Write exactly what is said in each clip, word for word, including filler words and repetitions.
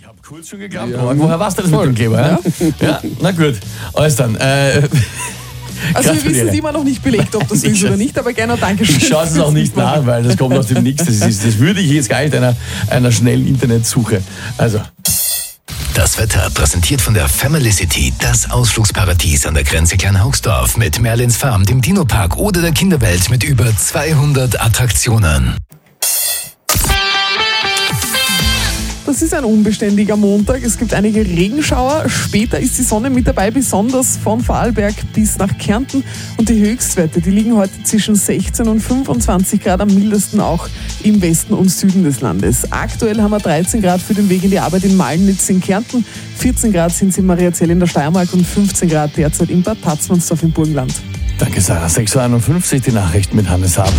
Hab kurz schon geglaubt. Ja. Woher warst du das Voll. Mit dem Kleber? Ja? Ja, na gut. Alles dann. Äh, also wir wissen es immer noch nicht belegt, ob das so ist oder nicht, aber gerne Dankeschön. Ich schaue es auch nicht nach, weil das kommt aus dem Nix. Das, ist, das würde ich jetzt gar nicht einer, einer schnellen Internetsuche. Also. Das Wetter präsentiert von der Family City, das Ausflugsparadies an der Grenze Kleinhaugsdorf mit Merlins Farm, dem Dino-Park oder der Kinderwelt mit über zweihundert Attraktionen. Das ist ein unbeständiger Montag. Es gibt einige Regenschauer. Später ist die Sonne mit dabei, besonders von Vorarlberg bis nach Kärnten. Und die Höchstwerte, die liegen heute zwischen sechzehn und fünfundzwanzig Grad, am mildesten auch im Westen und Süden des Landes. Aktuell haben wir dreizehn Grad für den Weg in die Arbeit in Malnitz in Kärnten, vierzehn Grad sind es in Mariazell in der Steiermark und fünfzehn Grad derzeit in Bad Tatzmannsdorf im Burgenland. Danke, Sarah. sechs Uhr einundfünfzig, die Nachrichten mit Hannes Hab.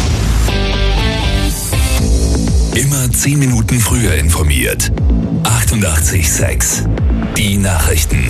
Immer zehn Minuten früher informiert. achtundachtzig Komma sechs. Die Nachrichten.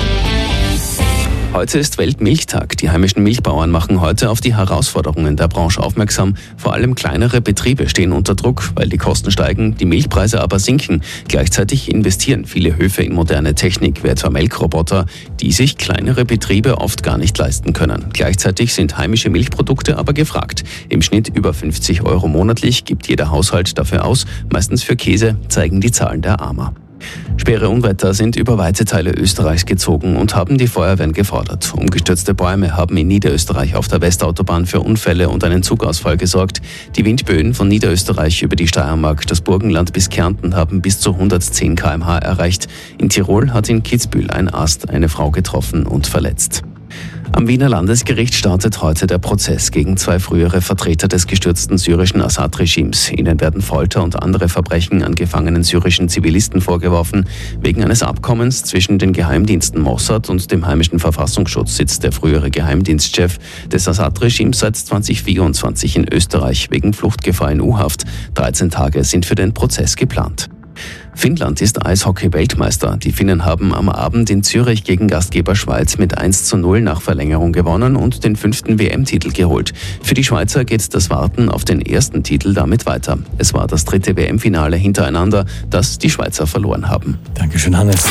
Heute ist Weltmilchtag. Die heimischen Milchbauern machen heute auf die Herausforderungen der Branche aufmerksam. Vor allem kleinere Betriebe stehen unter Druck, weil die Kosten steigen, die Milchpreise aber sinken. Gleichzeitig investieren viele Höfe in moderne Technik, wie etwa Melkroboter, die sich kleinere Betriebe oft gar nicht leisten können. Gleichzeitig sind heimische Milchprodukte aber gefragt. Im Schnitt über fünfzig Euro monatlich gibt jeder Haushalt dafür aus, meistens für Käse, zeigen die Zahlen der A M A. Schwere Unwetter sind über weite Teile Österreichs gezogen und haben die Feuerwehren gefordert. Umgestürzte Bäume haben in Niederösterreich auf der Westautobahn für Unfälle und einen Zugausfall gesorgt. Die Windböen von Niederösterreich über die Steiermark, das Burgenland bis Kärnten haben bis zu hundertzehn Kilometer pro Stunde erreicht. In Tirol hat in Kitzbühel ein Ast eine Frau getroffen und verletzt. Am Wiener Landesgericht startet heute der Prozess gegen zwei frühere Vertreter des gestürzten syrischen Assad-Regimes. Ihnen werden Folter und andere Verbrechen an gefangenen syrischen Zivilisten vorgeworfen. Wegen eines Abkommens zwischen den Geheimdiensten Mossad und dem heimischen Verfassungsschutz sitzt der frühere Geheimdienstchef des Assad-Regimes seit zweitausendvierundzwanzig in Österreich wegen Fluchtgefahr in U-Haft. dreizehn Tage sind für den Prozess geplant. Finnland ist Eishockey-Weltmeister. Die Finnen haben am Abend in Zürich gegen Gastgeber Schweiz mit eins zu null nach Verlängerung gewonnen und den fünften W M-Titel geholt. Für die Schweizer geht das Warten auf den ersten Titel damit weiter. Es war das dritte W M-Finale hintereinander, das die Schweizer verloren haben. Dankeschön, Hannes.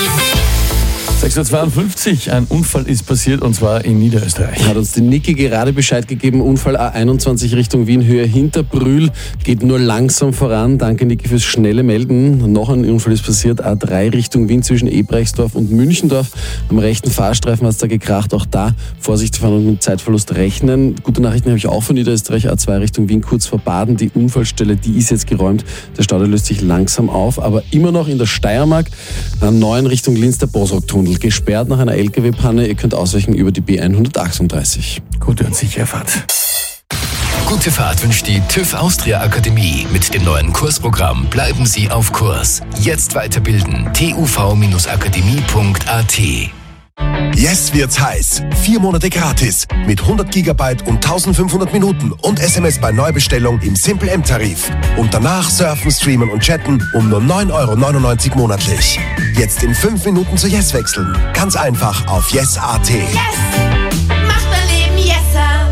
sechs Uhr zweiundfünfzig, ein Unfall ist passiert und zwar in Niederösterreich. Hat uns die Niki gerade Bescheid gegeben, Unfall A einundzwanzig Richtung Wien, Höhe Hinterbrühl, geht nur langsam voran. Danke Niki fürs schnelle Melden. Noch ein Unfall ist passiert, A drei Richtung Wien zwischen Ebrechtsdorf und Münchendorf. Am rechten Fahrstreifen hat es da gekracht, auch da Vorsicht fahren und mit Zeitverlust rechnen. Gute Nachrichten habe ich auch von Niederösterreich, A zwei Richtung Wien, kurz vor Baden. Die Unfallstelle, die ist jetzt geräumt. Der Stau löst sich langsam auf, aber immer noch in der Steiermark, A neun Richtung Linz, der Bosrock-Tunnel. Gesperrt nach einer L K W-Panne. Ihr könnt ausweichen über die B hundertachtunddreißig. Gute und sichere Fahrt. Gute Fahrt wünscht die TÜV Austria Akademie. Mit dem neuen Kursprogramm bleiben Sie auf Kurs. Jetzt weiterbilden. t u v akademie punkt a t. Yes wird's heiß. Vier Monate gratis mit hundert Gigabyte und eintausendfünfhundert Minuten und S M S bei Neubestellung im Simple M-Tarif. Und danach surfen, streamen und chatten um nur neun Euro neunundneunzig monatlich. Jetzt in fünf Minuten zu Yes wechseln. Ganz einfach auf yes punkt a t. Yes! Macht dein Leben yesser!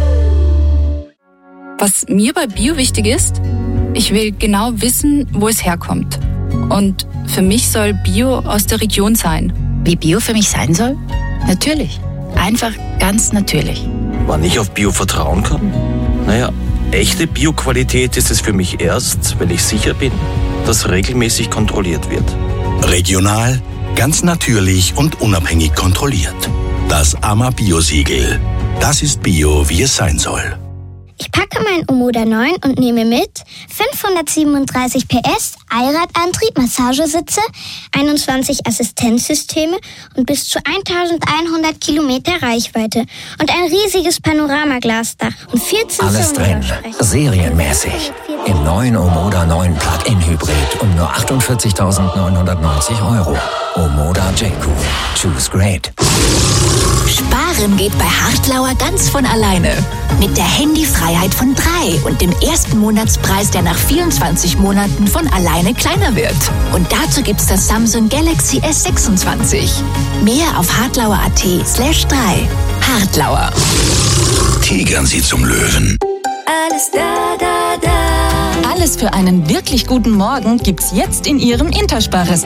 Was mir bei Bio wichtig ist, ich will genau wissen, wo es herkommt. Und für mich soll Bio aus der Region sein. Wie Bio für mich sein soll? Natürlich. Einfach ganz natürlich. Wann ich auf Bio vertrauen kann? Naja, echte Bio-Qualität ist es für mich erst, wenn ich sicher bin, dass regelmäßig kontrolliert wird. Regional, ganz natürlich und unabhängig kontrolliert. Das A M A Bio-Siegel. Das ist Bio, wie es sein soll. Ich packe mein Omoda neun und nehme mit fünfhundertsiebenunddreißig P S, Allradantrieb, Massagesitze, einundzwanzig Assistenzsysteme und bis zu eintausendeinhundert Kilometer Reichweite und ein riesiges Panoramaglasdach und vierzehn Alles drin, serienmäßig. Im neuen Omoda neun Plug-in Hybrid um nur achtundvierzigtausendneunhundertneunzig Euro. Omoda J-Q. Choose great. Sparen geht bei Hartlauer ganz von alleine. Mit der Handyfreiheit von drei und dem ersten Monatspreis, der nach vierundzwanzig Monaten von alleine kleiner wird. Und dazu gibt's das Samsung Galaxy S sechsundzwanzig. Mehr auf hartlauer.at slash drei. Hartlauer. Tigern Sie zum Löwen. Alles da, da, da. Alles für einen wirklich guten Morgen gibt's jetzt in Ihrem Interspar-Restaurant.